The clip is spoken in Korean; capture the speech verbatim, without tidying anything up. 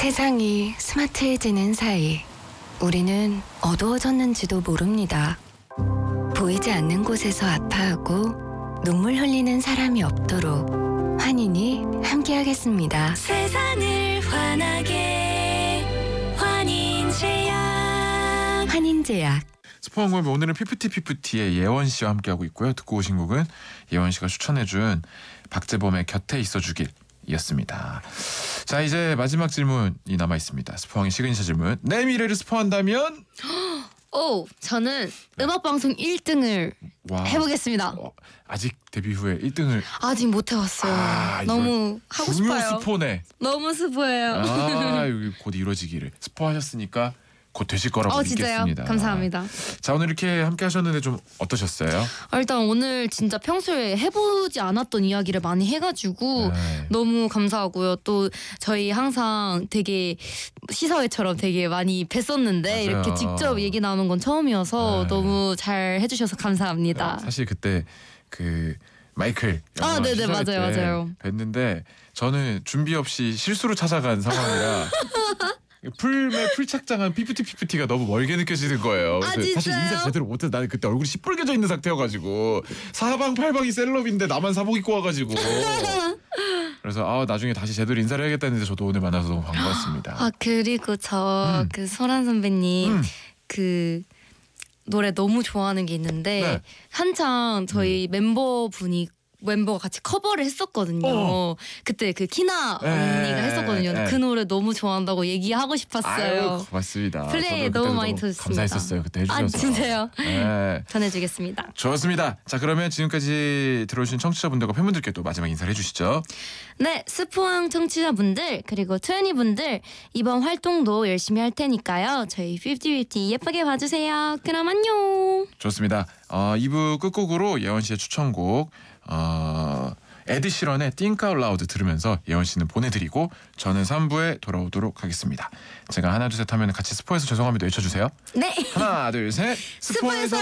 세상이 스마트해지는 사이 우리는 어두워졌는지도 모릅니다. 보이지 않는 곳에서 아파하고 눈물 흘리는 사람이 없도록 환인이 함께하겠습니다. 세상을 환하게 환인제약. 환인제약. 스포원고의 오늘은 피프티 피프티의 예원 씨와 함께하고 있고요. 듣고 오신 곡은 예원 씨가 추천해준 박재범의 곁에 있어주길 이었습니다. 자, 이제 마지막 질문이 남아 있습니다. 스포왕의 시그니처 질문. 내 미래를 스포한다면? 오, 저는 음악방송 일 등을 와. 해보겠습니다. 어, 아직 데뷔 후에 일 등을 아직 못 해봤어요. 아, 너무 하고 중요 싶어요. 스포네. 너무 스포예요. 아, 여기 곧 이루어지기를. 스포하셨으니까 곧 되실 거라고 어, 믿겠습니다. 진짜요? 감사합니다. 자, 오늘 이렇게 함께 하셨는데 좀 어떠셨어요? 일단 오늘 진짜 평소에 해보지 않았던 이야기를 많이 해가지고 네. 너무 감사하고요. 또 저희 항상 되게 시사회처럼 되게 많이 뵀었는데 맞아요. 이렇게 직접 얘기 나누는 건 처음이어서 네. 너무 잘 해주셔서 감사합니다. 사실 그때 그 마이클 아, 영화 네네, 시사회 맞아요, 때 맞아요. 뵀는데 저는 준비 없이 실수로 찾아간 상황이라 풀매 풀착장한 피프티 피프티가 너무 멀게 느껴지는 거예요. 아, 그래서 사실 진짜요? 인사 제대로 못해서 나는 그때 얼굴이 시뻘개져 있는 상태여가지고 사방팔방이 셀럽인데 나만 사복 입고 와가지고 그래서 아 나중에 다시 제대로 인사를 해야겠다 했는데 저도 오늘 만나서 너무 반가웠습니다. 아 그리고 저 음. 그 설한 선배님 음. 그 노래 너무 좋아하는 게 있는데 네. 한창 저희 멤버분이 멤버가 같이 커버를 했었거든요. 어. 그때 그 키나 에, 언니가 했었거든요. 에. 그 노래 너무 좋아한다고 얘기하고 싶었어요. 아유, 고맙습니다. 플레이 저도 너무 그때도 많이 들었습니다. 감사했었어요. 그때 해주셔서. 아 진짜요? 네. 전해주겠습니다. 좋습니다. 자, 그러면 지금까지 들어주신 청취자분들과 팬분들께 또 마지막 인사를 해주시죠. 네, 스포왕 청취자분들 그리고 트웬티 분들 이번 활동도 열심히 할 테니까요. 저희 피프티 피프티 예쁘게 봐주세요. 그럼 안녕. 좋습니다. 어, 이 부 끝곡으로 예원 씨의 추천곡 어, 에드 시런의 Think Out Loud 들으면서 예원 씨는 보내드리고 저는 삼 부에 돌아오도록 하겠습니다. 제가 하나 둘 셋 하면 같이 스포해서 죄송합니다 외쳐주세요. 네. 하나 둘 셋 스포에서